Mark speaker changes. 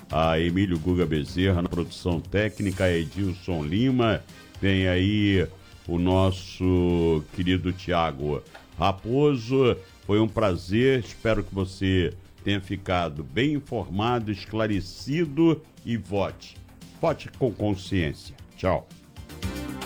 Speaker 1: a Emílio Guga Bezerra na produção técnica, Edilson Lima, vem aí o nosso querido Tiago Raposo. Foi um prazer, espero que você tenha ficado bem informado, esclarecido e vote. Vote com consciência. Tchau.